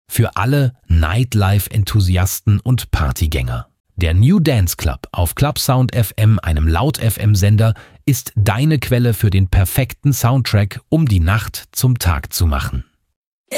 Für alle Nightlife-Enthusiasten und Partygänger. Der New Dance Club auf Clubsound FM, einem Laut-FM-Sender, ist deine Quelle für den perfekten Soundtrack, um die Nacht zum Tag zu machen.